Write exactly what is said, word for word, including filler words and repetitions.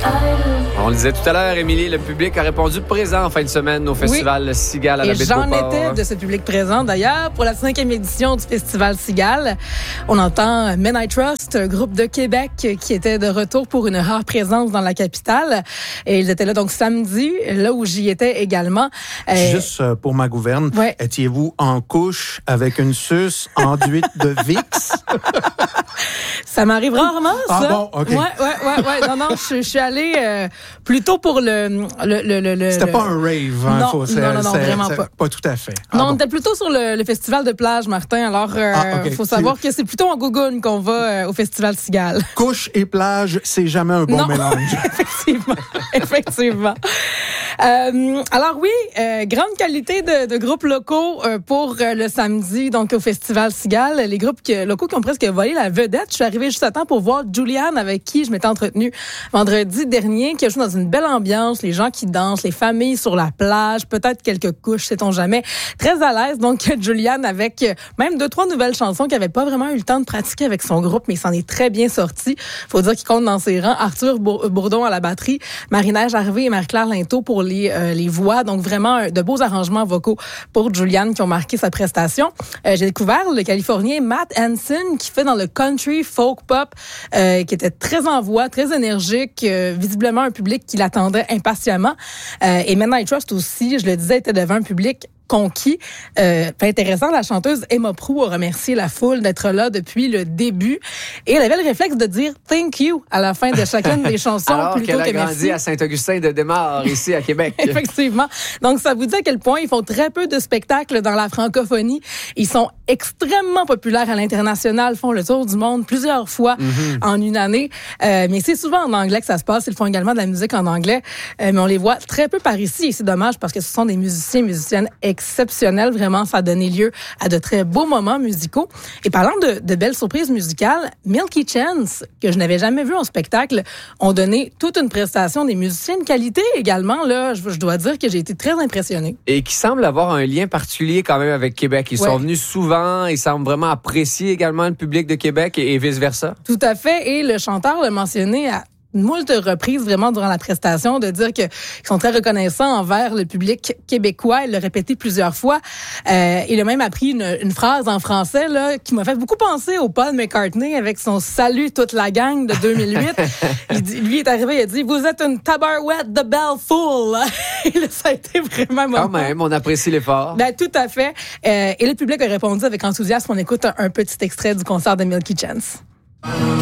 On le disait tout à l'heure, Émilie, le public a répondu présent en fin de semaine au festival oui. Cigale à la baie de Beauport. Et j'en étais de ce public présent, d'ailleurs, pour la cinquième édition du festival Cigale. On entend Men I Trust, un groupe de Québec qui était de retour pour une rare présence dans la capitale. Et ils étaient là donc samedi, là où j'y étais également. Juste euh, pour ma gouverne, ouais. étiez-vous en couche avec une suce enduite de Vicks? Ça m'arrive rarement, ça. Ah bon, OK. Ouais, ouais, ouais, ouais. Non, non, je, je suis allée euh, plutôt pour le... le, le, le C'était le... pas un rave, hein? Non, faut, non, non, non, vraiment c'est, pas. Pas tout à fait. Ah non, bon. on était plutôt sur le, le festival de plage, Martin. Alors, il euh, ah, okay. faut savoir c'est... que c'est plutôt en Gougoune qu'on va euh, au festival Cigale. Couche et plage, c'est jamais un bon non. mélange. Effectivement, effectivement. Euh, alors oui, euh, grande qualité de, de groupes locaux euh, pour euh, le samedi, donc au festival Cigale. Les groupes que, locaux qui ont presque volé la vedette. Je suis arrivée juste à temps pour voir Julianne, avec qui je m'étais entretenue vendredi dernier, qui a joué dans une belle ambiance, les gens qui dansent, les familles sur la plage, peut-être quelques couches, sait-on jamais. Très à l'aise, donc Julianne, avec même deux, trois nouvelles chansons qu'il n'avait pas vraiment eu le temps de pratiquer avec son groupe, mais il s'en est très bien sorti. Faut dire qu'il compte dans ses rangs. Arthur Bourdon à la batterie, Marie-Neige Harvey et Marie-Claire Linteau pour les, euh, les voix. Donc vraiment de beaux arrangements vocaux pour Julianne qui ont marqué sa prestation. Euh, j'ai découvert le Californien Matt Hansen qui fait dans le country folk pop, euh, qui était très en voix, très énergique, euh, visiblement un public qui l'attendait impatiemment. Euh, et Men I Trust aussi, je le disais, était devant un public conquis. Euh, intéressant, la chanteuse Emma Proulx a remercié la foule d'être là depuis le début. Et elle avait le réflexe de dire « thank you » à la fin de chacune des chansons. Alors plutôt qu'elle a que grandi merci. à Saint-Augustin-de-Desmaures, ici à Québec. Effectivement. Donc, ça vous dit à quel point ils font très peu de spectacles dans la francophonie. Ils sont extrêmement populaires à l'international, font le tour du monde plusieurs fois mm-hmm. en une année. Euh, mais c'est souvent en anglais que ça se passe. Ils font également de la musique en anglais. Euh, mais on les voit très peu par ici. Et c'est dommage parce que ce sont des musiciens et musiciennes exceptionnels. Vraiment, ça a donné lieu à de très beaux moments musicaux. Et parlant de, de belles surprises musicales, Milky Chance, que je n'avais jamais vu en spectacle, ont donné toute une prestation, des musiciens de qualité également. Là, je, je dois dire que j'ai été très impressionnée. Et qui semblent avoir un lien particulier quand même avec Québec. Ils ouais. sont venus souvent, ils semblent vraiment apprécier également le public de Québec et, et vice-versa. Tout à fait. Et le chanteur l'a mentionné à moult reprises vraiment durant la prestation, de dire que qu'ils sont très reconnaissants envers le public québécois. Il l'a répété plusieurs fois. Euh, il a même appris une, une phrase en français là qui m'a fait beaucoup penser au Paul McCartney avec son « Salut toute la gang » de deux mille huit. il dit, lui est arrivé, il a dit « Vous êtes une tabarouette de belle foule ». Et là, ça a été vraiment... Quand même, on apprécie l'effort. Ben, tout à fait. Euh, et le public a répondu avec enthousiasme. On écoute un, un petit extrait du concert de Milky Chance.